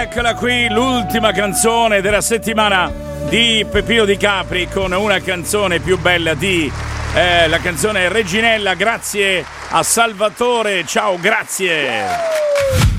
eccola qui, l'ultima canzone della settimana di Peppino Di Capri con una canzone più bella di la canzone Reginella. Grazie a Salvatore, ciao, grazie.